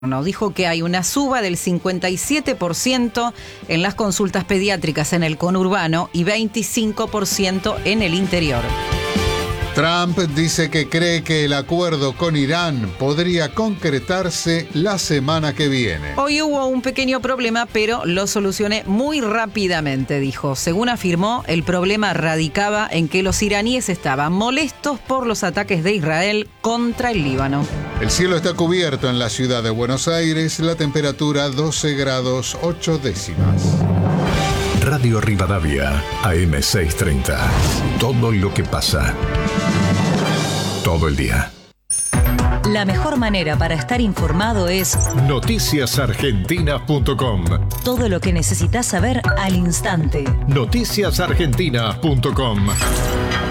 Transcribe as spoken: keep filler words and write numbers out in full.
No, dijo que hay una suba del cincuenta y siete por ciento en las consultas pediátricas en el conurbano y veinticinco por ciento en el interior. Trump dice que cree que el acuerdo con Irán podría concretarse la semana que viene. Hoy hubo un pequeño problema, pero lo solucioné muy rápidamente, dijo. Según afirmó, el problema radicaba en que los iraníes estaban molestos por los ataques de Israel contra el Líbano. El cielo está cubierto en la ciudad de Buenos Aires, la temperatura doce grados ocho décimas. Radio Rivadavia, A M seiscientos treinta. Todo lo que pasa. Todo el día. La mejor manera para estar informado es noticias argentinas punto com. Todo lo que necesitas saber al instante. noticias argentinas punto com.